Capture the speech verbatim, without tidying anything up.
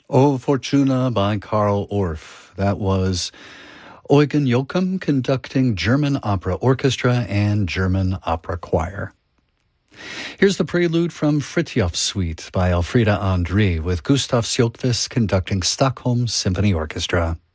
O Fortuna by Karl Orff. That was Eugen Joachim conducting German Opera Orchestra and German Opera Choir. Here's the prelude from Frithiof's Suite by Elfriede André with Gustav Sjotvist conducting Stockholm Symphony Orchestra.